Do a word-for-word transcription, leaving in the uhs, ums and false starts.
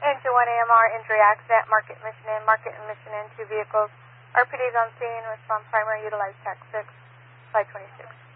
Engine one A M R, injury accident, market mission in, market and mission in, two vehicles. R P Ds on scene, respond primary, utilize T A C six, flight twenty-six.